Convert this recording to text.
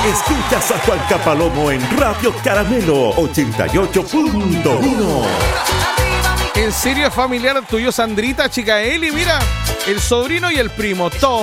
Escuchas a Juan Capalomo en Radio Caramelo 88.1. ¿En serio es familiar tuyo, Sandrita, chica Eli? Mira, el sobrino y el primo, todo.